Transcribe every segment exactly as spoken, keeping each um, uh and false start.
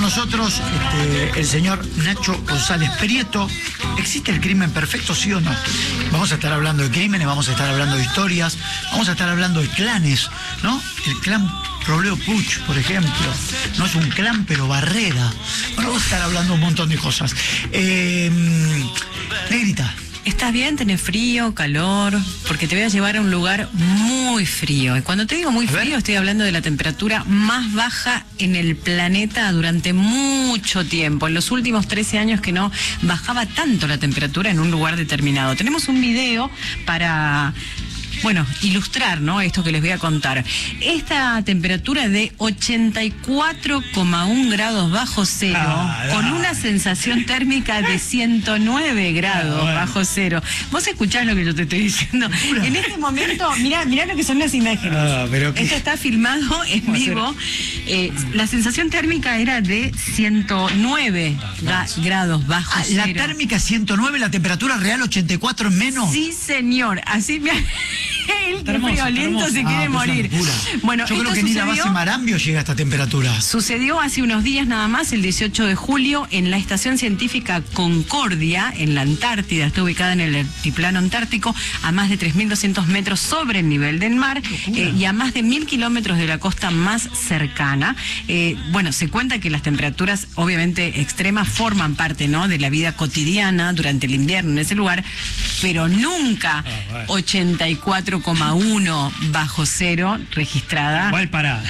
nosotros este, el señor Nacho González Prieto. ¿Existe el crimen perfecto, sí o no? Vamos a estar hablando de crímenes, vamos a estar hablando de historias, vamos a estar hablando de clanes, ¿no? El clan Robledo Puch, por ejemplo. No es un clan, pero Barrera. Bueno, vamos a estar hablando un montón de cosas. Eh, Negrita. ¿Estás bien? ¿Tenés frío, calor? Porque te voy a llevar a un lugar muy frío. Y cuando te digo muy frío, estoy hablando de la temperatura más baja en el planeta durante mucho tiempo. En los últimos trece años que no bajaba tanto la temperatura en un lugar determinado. Tenemos un video para... bueno, ilustrar, ¿no?, esto que les voy a contar. Esta temperatura de ochenta y cuatro coma uno grados bajo cero, ah, con una sensación térmica de ciento nueve grados ah, bueno. bajo cero. Vos escuchás lo que yo te estoy diciendo. Pura. En este momento, mirá, mirá lo que son las imágenes. Ah, pero esto está filmado en vivo. Eh, la sensación térmica era de ciento nueve ah, grados bajo ah, cero. La térmica ciento nueve, la temperatura real ochenta y cuatro en menos. Sí, señor. Así me... el que friolento se quiere ah, morir. Bueno, yo creo que ni la base Marambio llega a esta temperatura. Sucedió hace unos días nada más, el dieciocho de julio, en la estación científica Concordia, en la Antártida. Está ubicada en el altiplano antártico, a más de tres mil doscientos metros sobre el nivel del mar eh, y a más de mil kilómetros de la costa más cercana. Eh, bueno, se cuenta que las temperaturas, obviamente extremas, forman parte, ¿no?, de la vida cotidiana durante el invierno en ese lugar, pero nunca oh, bueno. ochenta y cuatro coma uno bajo cero registrada. Igual para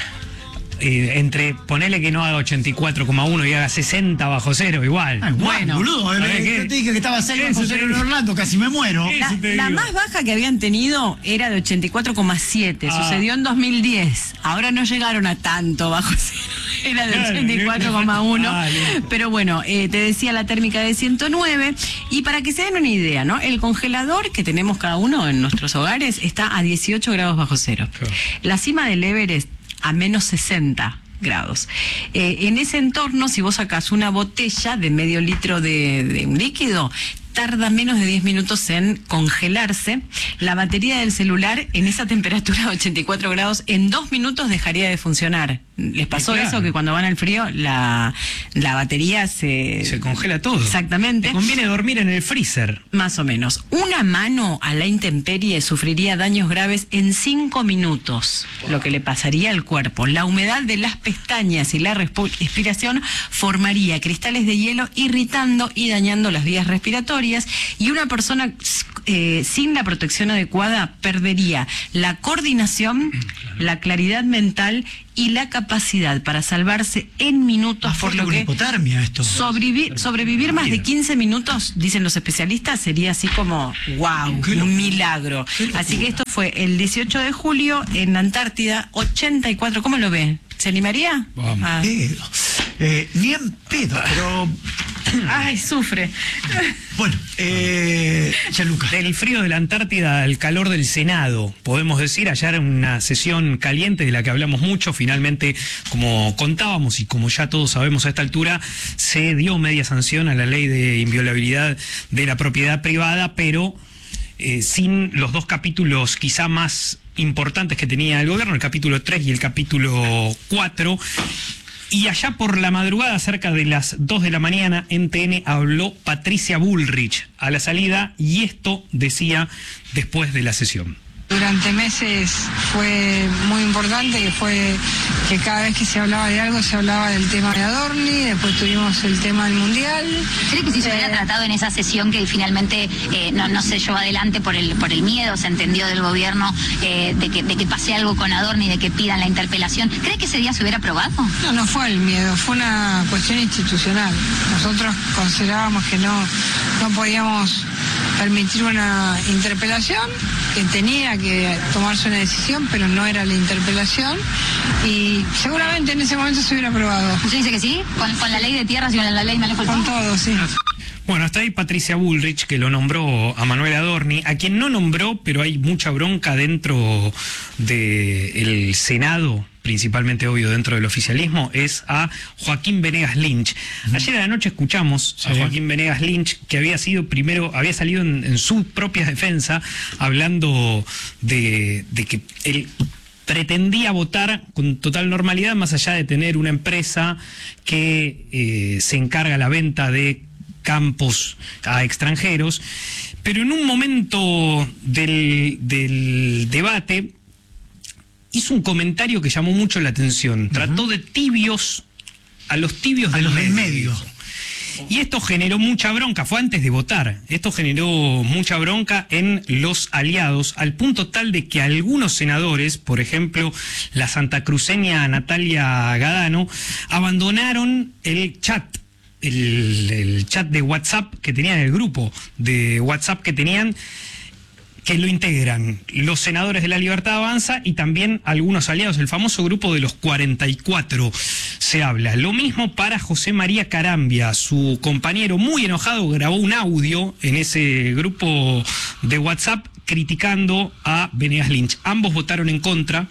eh, entre ponerle que no haga ochenta y cuatro coma uno y haga sesenta bajo cero, igual. Ay, bueno, boludo, eh, eh, te dije que estaba seis bajo cero en Orlando, casi me muero. La, la más baja que habían tenido era de ochenta y cuatro coma siete, ah. sucedió en dos mil diez. Ahora no llegaron a tanto bajo cero. Era de ochenta y cuatro coma uno, pero bueno, eh, te decía la térmica de ciento nueve, y para que se den una idea, ¿no?, el congelador que tenemos cada uno en nuestros hogares está a dieciocho grados bajo cero. La cima del Everest a menos sesenta grados. Eh, en ese entorno, si vos sacás una botella de medio litro de, de un líquido, tarda menos de diez minutos en congelarse. La batería del celular en esa temperatura de ochenta y cuatro grados en dos minutos dejaría de funcionar. ¿Les pasó claro. eso? Que cuando van al frío la, la batería se... se congela todo. Exactamente. Te conviene dormir en el freezer. Más o menos. Una mano a la intemperie sufriría daños graves en cinco minutos, lo que le pasaría al cuerpo. La humedad de las pestañas y la respiración formaría cristales de hielo, irritando y dañando las vías respiratorias, y una persona eh, sin la protección adecuada perdería la coordinación, la claridad mental y la capacidad para salvarse en minutos, ah, por lo que hipotermia esto. Sobrevivir, sobrevivir más de quince minutos, dicen los especialistas, sería así como wow, un milagro. Así que esto fue el dieciocho de julio en la Antártida, ochenta y cuatro. ¿Cómo lo ven? ¿Se animaría? Vamos. Ah. Pedo. Eh, ni en pedo, pero... Ay, sufre. Bueno, eh, Gianluca. Del frío de la Antártida al calor del Senado, podemos decir. Ayer en una sesión caliente de la que hablamos mucho, finalmente, como contábamos y como ya todos sabemos a esta altura, se dio media sanción a la ley de inviolabilidad de la propiedad privada, pero eh, sin los dos capítulos quizá más importantes que tenía el gobierno, el capítulo tres y el capítulo cuatro. Y allá por la madrugada, cerca de las dos de la mañana, en T N habló Patricia Bullrich a la salida, y esto decía después de la sesión. Durante meses fue muy importante, que fue que cada vez que se hablaba de algo se hablaba del tema de Adorni, después tuvimos el tema del Mundial. ¿Cree que si se hubiera tratado en esa sesión que finalmente eh, no, no se llevó adelante por el por el miedo, se entendió del gobierno, eh, de, que, de que pase algo con Adorni, de que pidan la interpelación, ¿cree que ese día se hubiera aprobado? No, no fue el miedo, fue una cuestión institucional. Nosotros considerábamos que no, no podíamos permitir una interpelación, que tenía que tomarse una decisión, pero no era la interpelación, y seguramente en ese momento se hubiera aprobado. ¿Usted dice que sí? ¿Con, con la ley de tierras y con la ley Manejo del Con todo, sí. Bueno, hasta ahí Patricia Bullrich, que lo nombró a Manuel Adorni, a quien no nombró, pero hay mucha bronca dentro del Senado, principalmente obvio dentro del oficialismo, es a Joaquín Venegas Lynch. Ayer a la noche escuchamos sí. a Joaquín Venegas Lynch, que había sido primero, había salido en, en su propia defensa, hablando de, de que él pretendía votar con total normalidad, más allá de tener una empresa que eh, se encarga la venta de campos a extranjeros, pero en un momento del, del debate hizo un comentario que llamó mucho la atención. Uh-huh. Trató de tibios a los tibios a del los medio. del medio. Y esto generó mucha bronca, fue antes de votar, esto generó mucha bronca en los aliados, al punto tal de que algunos senadores, por ejemplo, la santacruceña Natalia Gadano, abandonaron el chat. El, el chat de WhatsApp que tenían, el grupo de WhatsApp que tenían, que lo integran los senadores de La Libertad Avanza y también algunos aliados, el famoso grupo de los cuarenta y cuatro se habla. Lo mismo para José María Carambia, su compañero muy enojado grabó un audio en ese grupo de WhatsApp criticando a Venegas Lynch. Ambos votaron en contra.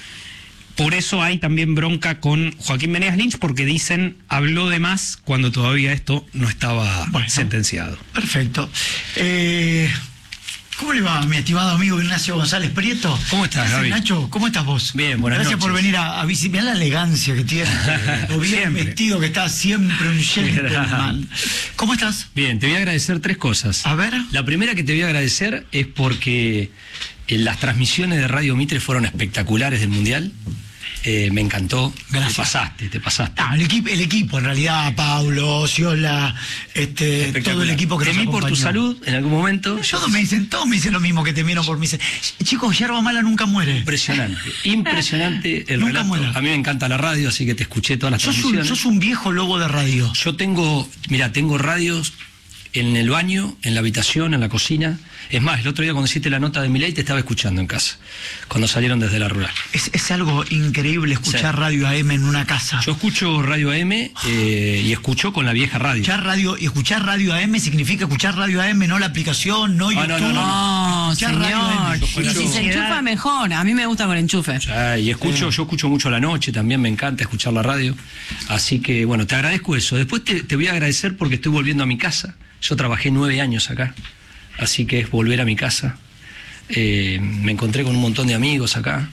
Por eso hay también bronca con Joaquín Venegas Lynch, porque dicen habló de más cuando todavía esto no estaba bueno, sentenciado. Perfecto. Eh, ¿Cómo le va, mi estimado amigo Ignacio González Prieto? ¿Cómo estás, Gaby? Nacho, ¿cómo estás vos? Bien, buenas Gracias noches. por venir a, a visitar. Mirá la elegancia que tiene, lo bien vestido que está, siempre un gentleman. ¿Cómo estás? Bien, te voy a agradecer tres cosas. A ver. La primera que te voy a agradecer es porque eh, las transmisiones de Radio Mitre fueron espectaculares del Mundial. Eh, me encantó. Gracias. Te pasaste, te pasaste. Ah, el, equipo, el equipo, en realidad, Paulo, Ciola, este, todo el equipo que nos Temí por tu acompañó. salud en algún momento. Todos me dicen, todos me dicen lo mismo, que temieron por mí. Chicos, yerba mala nunca muere. Impresionante, impresionante el Nunca relato. muere. A mí me encanta la radio, así que te escuché todas las Sos un, transmisiones. sos un viejo lobo de radio. Yo tengo, mira, tengo radios en el baño, en la habitación, en la cocina. Es más, el otro día cuando hiciste la nota de Milei te estaba escuchando en casa, cuando salieron desde la rural. Es, es algo increíble escuchar Sí. radio A M en una casa. Yo escucho radio A M eh, y escucho con la vieja radio. Escuchar radio, y escuchar radio A M significa escuchar radio A M, no la aplicación, no YouTube. no, no, No, Escuchar radio A M. señor. Y si se enchufa mejor. A mí me gusta con enchufe. Ah, y escucho, yo escucho mucho a la noche, también me encanta escuchar la radio. Así que, bueno, te agradezco eso. Después te, te voy a agradecer porque estoy volviendo a mi casa. Yo trabajé nueve años acá, así que es volver a mi casa. Eh, me encontré con un montón de amigos acá.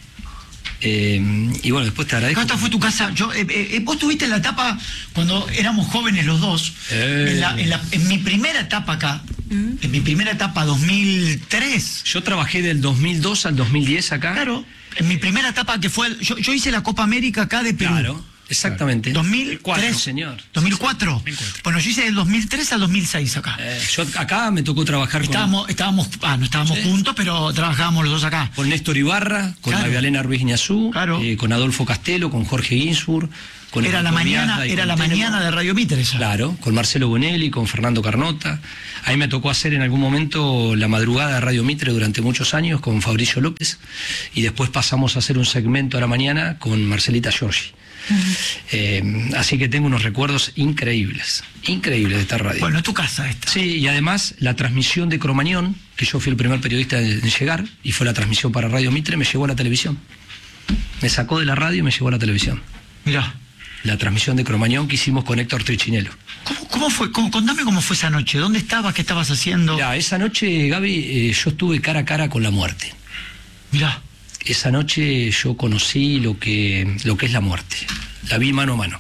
Eh, y bueno, después te agradezco. Esta fue tu casa. Yo, eh, eh, vos tuviste la etapa cuando éramos jóvenes los dos. Eh. En, la, en, la, en mi primera etapa acá, mm. en mi primera etapa dos mil tres. Yo trabajé del dos mil dos al dos mil diez acá. Claro, en mi primera etapa que fue, yo, yo hice la Copa América acá de Perú. Claro. Exactamente. dos mil cuatro, señor. ¿dos mil cuatro? dos mil cuatro. Bueno, yo hice del dos mil tres al dos mil seis acá. Eh, yo acá me tocó trabajar estábamos, con... Estábamos, ah, no estábamos Sí. juntos, pero trabajábamos los dos acá. Con Néstor Ibarra, con Claro. Magdalena Ruiz Iñazú, Claro. eh, con Adolfo Castelo, con Jorge Ginsburg. Con Era la Enrico mañana, Miazga y era con la Telemo. mañana de Radio Mitre esa. Claro, con Marcelo Bonelli, con Fernando Carnota. Ahí me tocó hacer en algún momento la madrugada de Radio Mitre durante muchos años con Fabricio López. Y después pasamos a hacer un segmento a la mañana con Marcelita Giorgi. Uh-huh. eh, así que tengo unos recuerdos increíbles, increíbles de esta radio. Bueno, es tu casa esta. Sí, y además la transmisión de Cromañón, que yo fui el primer periodista en llegar, y fue la transmisión para Radio Mitre, me llevó a la televisión. Me sacó de la radio y me llevó a la televisión. Mirá. La transmisión de Cromañón que hicimos con Héctor Trichinello. ¿Cómo, cómo fue? Cómo, contame cómo fue esa noche. ¿Dónde estabas? ¿Qué estabas haciendo? Ya, esa noche, Gaby, eh, yo estuve cara a cara con la muerte. Mirá. Esa noche yo conocí lo que, lo que es la muerte. La vi mano a mano.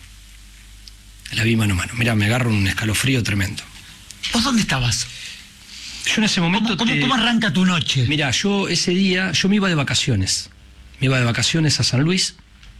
La vi mano a mano. Mira, me agarro un escalofrío tremendo. ¿Vos dónde estabas? Yo en ese momento... ¿Cómo, cómo, te... cómo arranca tu noche? Mira, yo ese día, yo me iba de vacaciones. Me iba de vacaciones a San Luis.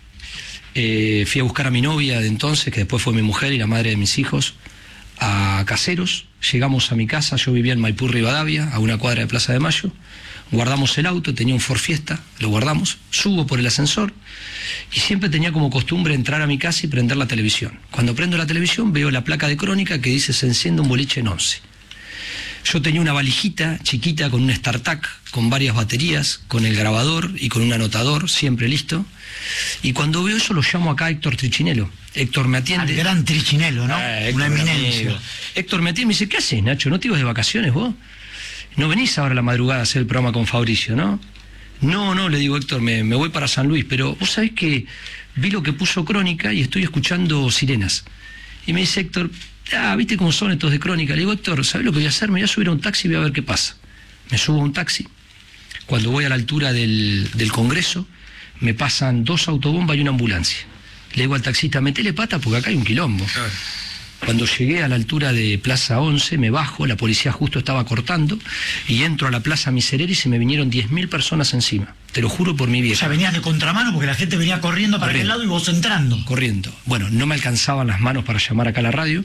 Eh, fui a buscar a mi novia de entonces, que después fue mi mujer y la madre de mis hijos, a Caseros. Llegamos a mi casa, yo vivía en Maipú, Rivadavia, a una cuadra de Plaza de Mayo. Guardamos el auto, tenía un Ford Fiesta, lo guardamos, subo por el ascensor y siempre tenía como costumbre entrar a mi casa y prender la televisión. Cuando prendo la televisión veo la placa de Crónica que dice se enciende un boliche en once. Yo tenía una valijita chiquita con un StarTAC, con varias baterías, con el grabador y con un anotador, siempre listo. Y cuando veo eso lo llamo acá a Héctor Trichinello. Héctor me atiende. Al gran Trichinello, ¿no? Eh, Héctor, una eminencia. amigo. Héctor me atiende y me dice, ¿qué haces, Nacho? ¿No te ibas de vacaciones vos? ¿No venís ahora a la madrugada a hacer el programa con Fabricio, no? No, no, le digo, Héctor, me, me voy para San Luis, pero vos sabés que vi lo que puso Crónica y estoy escuchando sirenas. Y me dice Héctor, ah, ¿viste cómo son estos de Crónica? Le digo, Héctor, ¿sabés lo que voy a hacer? Me voy a subir a un taxi y voy a ver qué pasa. Me subo a un taxi. Cuando voy a la altura del, del Congreso, me pasan dos autobombas y una ambulancia. Le digo al taxista, metele pata porque acá hay un quilombo. Claro. Cuando llegué a la altura de Plaza once, me bajo, la policía justo estaba cortando, y entro a la Plaza Miserere y se me vinieron diez mil personas encima. Te lo juro por mi vieja. O sea, venías de contramano porque la gente venía corriendo para aquel lado y vos entrando. Corriendo. Bueno, no me alcanzaban las manos para llamar acá a la radio.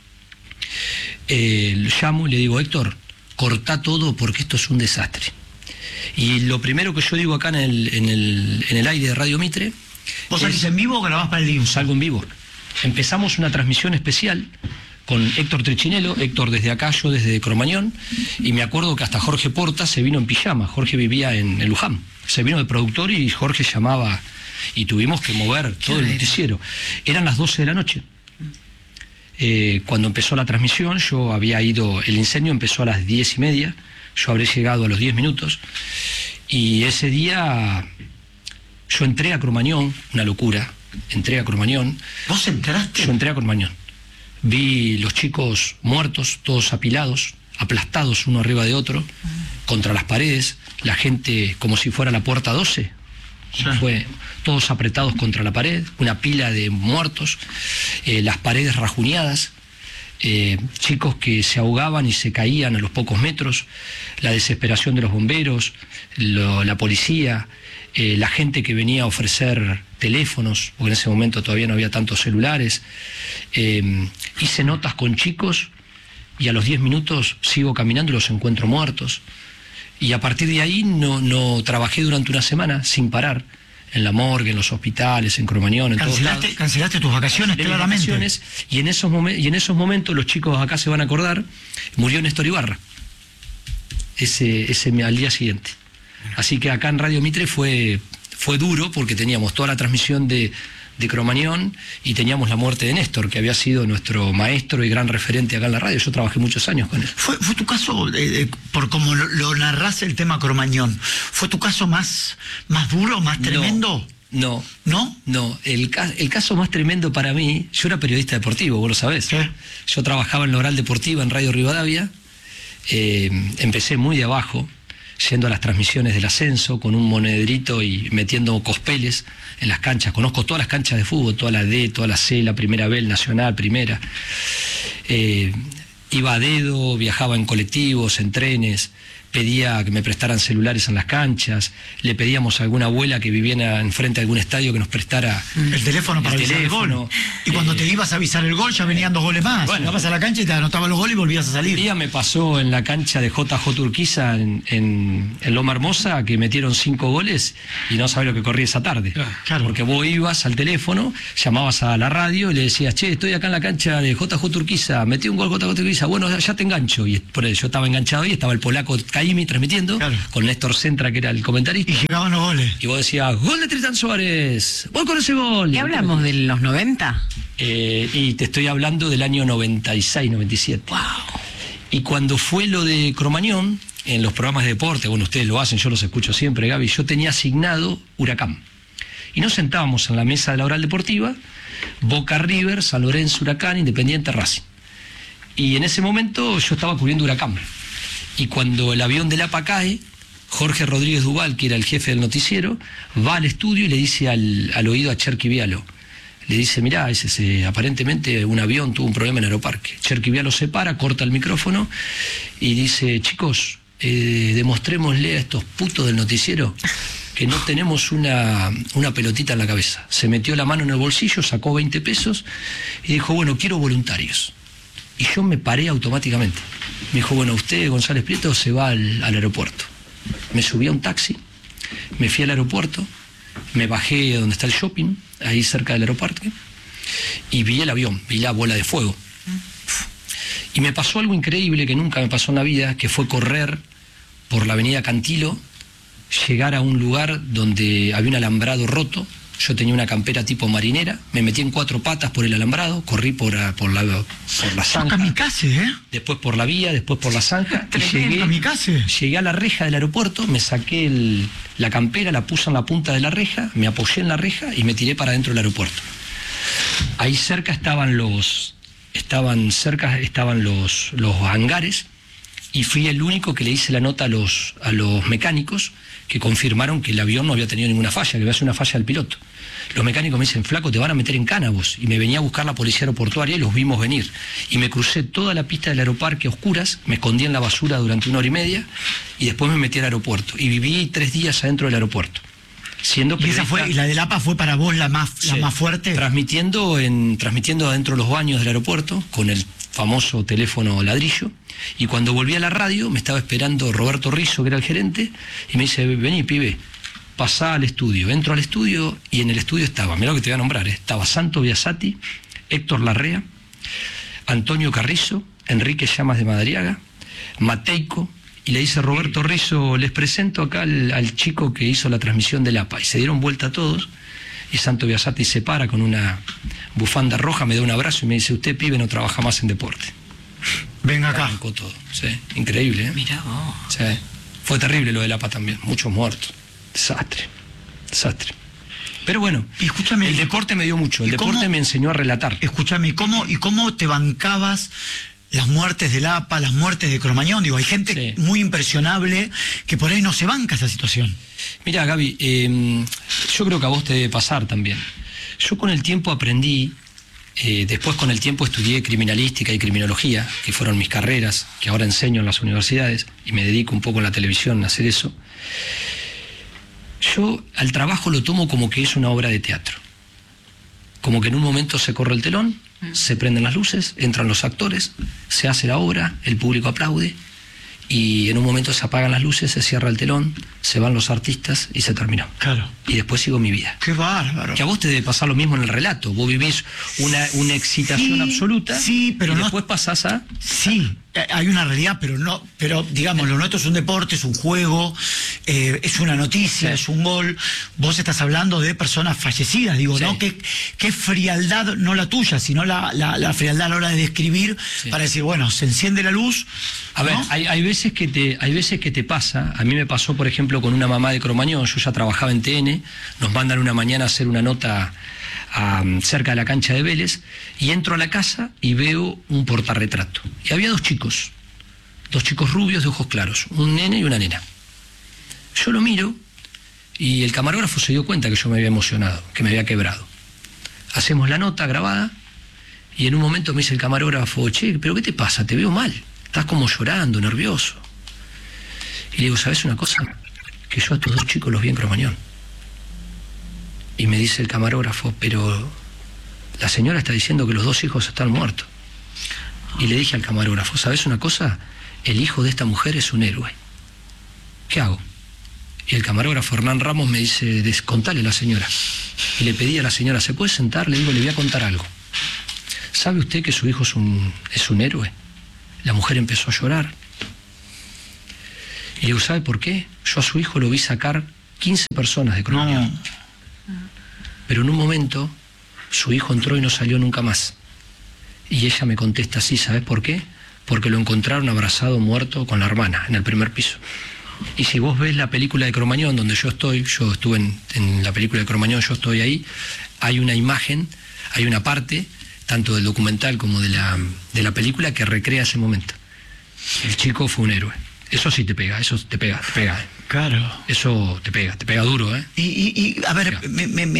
Eh, llamo y le digo, Héctor, cortá todo porque esto es un desastre. Y lo primero que yo digo acá en el, en el, en el aire de Radio Mitre... ¿Vos salís en vivo o grabás para el D I U? Salgo en vivo. Empezamos una transmisión especial con Héctor Trechinelo, Héctor desde acá, yo desde Cromañón, y me acuerdo que hasta Jorge Porta se vino en pijama. Jorge vivía en, en Luján, se vino de productor y Jorge llamaba, y tuvimos que mover todo el noticiero. Eran las doce de la noche. Eh, cuando empezó la transmisión, yo había ido, el incendio empezó a las diez y media, yo habré llegado a los diez minutos, y ese día yo entré a Cromañón, una locura. Entré a Cromañón. ¿Vos entraste? Yo entré a Cromañón. Vi los chicos muertos, todos apilados, aplastados uno arriba de otro, contra las paredes, la gente como si fuera la puerta doce. Sí. Fue todos apretados contra la pared, una pila de muertos, eh, las paredes rajuñadas, eh, chicos que se ahogaban y se caían a los pocos metros, la desesperación de los bomberos, lo, la policía, eh, la gente que venía a ofrecer teléfonos, porque en ese momento todavía no había tantos celulares. Eh, hice notas con chicos y a los diez minutos sigo caminando y los encuentro muertos. Y a partir de ahí no, no trabajé durante una semana sin parar, en la morgue, en los hospitales, en Cromañón, en todos lados. ¿Cancelaste tus vacaciones, Cancelaste claramente? Vacaciones, y, en esos momen- y en esos momentos, los chicos acá se van a acordar, murió Néstor Ibarra, ese, ese al día siguiente. Así que acá en Radio Mitre fue, fue duro, porque teníamos toda la transmisión de, de Cromañón y teníamos la muerte de Néstor, que había sido nuestro maestro y gran referente acá en la radio. Yo trabajé muchos años con él. ¿Fue, fue tu caso, eh, por como lo, lo narrás el tema Cromañón, fue tu caso más, más duro, más tremendo? No. ¿No? No, el, ca- el caso más tremendo para mí, yo era periodista deportivo, vos lo sabés. ¿Sí? Yo trabajaba en la Oral Deportiva en Radio Rivadavia, eh, empecé muy de abajo, yendo a las transmisiones del ascenso con un monederito y metiendo cospeles en las canchas. Conozco todas las canchas de fútbol, toda la D, toda la C, la primera B, el Nacional, primera. Eh, iba a dedo, viajaba en colectivos, en trenes, pedía que me prestaran celulares en las canchas, le pedíamos a alguna abuela que viviera enfrente de algún estadio que nos prestara el teléfono para el avisar teléfono. el gol. Y cuando Eh, te ibas a avisar el gol ya venían dos goles más. Bueno. Ibas a la cancha y te anotaban los goles y volvías a salir. Un día me pasó en la cancha de J J Urquiza en, en, en Loma Hermosa que metieron cinco goles y no sabés lo que corrí esa tarde. Claro. Porque vos ibas al teléfono, llamabas a la radio y le decías, che, estoy acá en la cancha de J J Urquiza, metí un gol J J Urquiza, bueno, ya te engancho. Y por eso yo estaba enganchado y estaba el polaco Caimi transmitiendo, claro, con Néstor Centra, que era el comentarista. Y llegaban los goles. Y vos decías, gol de Tristan Suárez, gol con ese gol. ¿Y hablamos de los noventa? Eh, y te estoy hablando del año noventa y seis, noventa y siete. Wow. Y cuando fue lo de Cromañón, en los programas de deporte, bueno, ustedes lo hacen, yo los escucho siempre, Gaby, yo tenía asignado Huracán. Y nos sentábamos en la mesa de la Oral Deportiva, Boca River, San Lorenzo, Huracán, Independiente, Racing. Y en ese momento yo estaba cubriendo Huracán. Y cuando el avión del A P A cae, Jorge Rodríguez Duval, que era el jefe del noticiero, va al estudio y le dice al, al oído a Cherky Vialo, le dice, mirá, ese, ese, aparentemente un avión tuvo un problema en Aeroparque. Cherky Vialo se para, corta el micrófono y dice, chicos, eh, demostrémosle a estos putos del noticiero que no tenemos una, una pelotita en la cabeza. Se metió la mano en el bolsillo, sacó veinte pesos y dijo, bueno, quiero voluntarios. Y yo me paré automáticamente. Me dijo, bueno, usted, González Prieto, se va al, al aeropuerto. Me subí a un taxi, me fui al aeropuerto, me bajé donde está el shopping, ahí cerca del aeropuerto, y vi el avión, vi la bola de fuego. Y me pasó algo increíble que nunca me pasó en la vida, que fue correr por la avenida Cantilo, llegar a un lugar donde había un alambrado roto. Yo tenía una campera tipo marinera, me metí en cuatro patas por el alambrado, corrí por, por la, por la zanja. Kamikaze, ¿eh? Después por la vía, después por la zanja. Y llegué, kamikaze. llegué a la reja del aeropuerto, me saqué el, la campera, la puse en la punta de la reja, me apoyé en la reja y me tiré para dentro del aeropuerto. Ahí cerca estaban los, estaban cerca estaban los, los hangares y fui el único que le hice la nota a los, a los mecánicos que confirmaron que el avión no había tenido ninguna falla, que había sido una falla del piloto. Los mecánicos me dicen, flaco, te van a meter en cana vos. Y me venía a buscar la policía aeroportuaria y los vimos venir. Y me crucé toda la pista del aeroparque a oscuras, me escondí en la basura durante una hora y media y después me metí al aeropuerto. Y viví tres días adentro del aeropuerto. Siendo ¿Y, esa fue, ¿Y la del A P A fue para vos la más, sí, la más fuerte? Transmitiendo, en, transmitiendo adentro de los baños del aeropuerto con el famoso teléfono ladrillo. Y cuando volví a la radio me estaba esperando Roberto Rizzo, que era el gerente, y me dice, vení, pibe, pasá al estudio. Entro al estudio y en el estudio estaba, mirá lo que te voy a nombrar, ¿eh? Estaba Santo Biasati, Héctor Larrea, Antonio Carrizo, Enrique Llamas de Madariaga, Mateico, y le dice Roberto Rizzo, les presento acá al, al chico que hizo la transmisión del A P A. Y se dieron vuelta a todos, y Santo Biasati se para con una bufanda roja, me da un abrazo y me dice, usted, pibe, no trabaja más en deporte. Venga acá. Arrancó todo, sí, increíble, ¿eh? Mirá vos. Sí. Fue terrible lo del A P A también, muchos muertos. Desastre, desastre. Pero bueno, y escúchame, el deporte me dio mucho, el deporte cómo, me enseñó a relatar. Escúchame, ¿y cómo, ¿y cómo te bancabas las muertes del A P A, las muertes de Cromañón? Digo, hay gente sí. muy impresionable que por ahí no se banca esa situación. Mira, Gaby, eh, yo creo que a vos te debe pasar también. Yo con el tiempo aprendí, eh, después con el tiempo estudié criminalística y criminología, que fueron mis carreras, que ahora enseño en las universidades, y me dedico un poco en la televisión a hacer eso. Yo al trabajo lo tomo como que es una obra de teatro. Como que en un momento se corre el telón, se prenden las luces, entran los actores, se hace la obra, el público aplaude, y en un momento se apagan las luces, se cierra el telón, se van los artistas y se terminó. Claro. Y después sigo mi vida. ¡Qué bárbaro! Que a vos te debe pasar lo mismo en el relato. Vos vivís una, una excitación sí, absoluta sí, pero y no, después pasás a... Sí, hay una realidad, pero no, pero digamos, lo nuestro es un deporte, es un juego, eh, es una noticia, sí. es un gol. Vos estás hablando de personas fallecidas, digo, sí. ¿no? Qué, qué frialdad, no la tuya, sino la, la, la frialdad a la hora de describir, sí. para decir, bueno, se enciende la luz. A ¿no? ver, hay, hay veces que te, hay veces que te pasa. A mí me pasó, por ejemplo, con una mamá de Cromañón. Yo ya trabajaba en T N, nos mandan una mañana a hacer una nota a, cerca de la cancha de Vélez, y entro a la casa y veo un portarretrato. Y había dos chicos, dos chicos rubios de ojos claros, un nene y una nena. Yo lo miro y el camarógrafo se dio cuenta que yo me había emocionado, que me había quebrado. Hacemos la nota grabada y en un momento me dice el camarógrafo, che, ¿pero qué te pasa? Te veo mal, estás como llorando, nervioso. Y le digo, ¿sabes una cosa? Que yo a estos dos chicos los vi en Cromañón. Y me dice el camarógrafo, pero la señora está diciendo que los dos hijos están muertos. Y le dije al camarógrafo, ¿sabes una cosa? El hijo de esta mujer es un héroe. ¿Qué hago? Y el camarógrafo Hernán Ramos me dice, contale a la señora. Y le pedí a la señora, ¿se puede sentar? Le digo, le voy a contar algo. ¿Sabe usted que su hijo es un, es un héroe? La mujer empezó a llorar. Y le digo, ¿sabe por qué? Yo a su hijo lo vi sacar quince personas de Cromañón. No. Pero en un momento, su hijo entró y no salió nunca más. Y ella me contesta así, ¿sabes por qué? Porque lo encontraron abrazado, muerto, con la hermana, en el primer piso. Y si vos ves la película de Cromañón, donde yo estoy, yo estuve en, en la película de Cromañón, yo estoy ahí, hay una imagen, hay una parte, tanto del documental como de la, de la película, que recrea ese momento. El chico fue un héroe. Eso sí te pega, eso te pega, te pega. Claro. Eso te pega, te pega duro, ¿eh? Y, y, y a ver, me, me,